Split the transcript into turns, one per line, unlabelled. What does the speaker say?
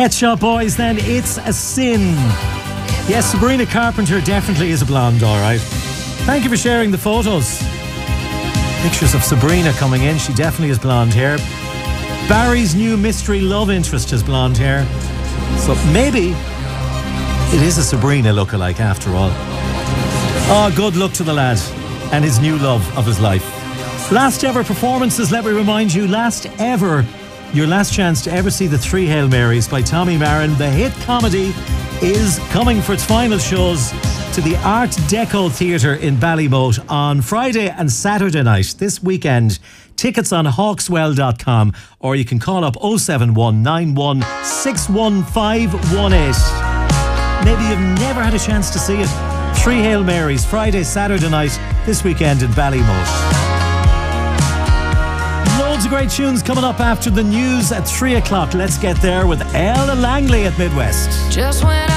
Pet Shop Boys then, It's a Sin. Yes, Sabrina Carpenter definitely is a blonde, alright. Thank you for sharing the photos. Pictures of Sabrina coming in, she definitely has blonde hair. Barry's new mystery love interest has blonde hair. So maybe it is a Sabrina lookalike after all. Oh, good luck to the lad and his new love of his life. Last ever performances, let me remind you, your last chance to ever see the Three Hail Marys by Tommy Marin. The hit comedy is coming for its final shows to the Art Deco Theatre in Ballymote on Friday and Saturday night this weekend. Tickets on hawkswell.com, or you can call up 07191 615518. Maybe you've never had a chance to see it. Three Hail Marys, Friday, Saturday night this weekend in Ballymote. Loads of great tunes coming up after the news at 3 o'clock. Let's get there with Ella Langley at Midwest.
Just when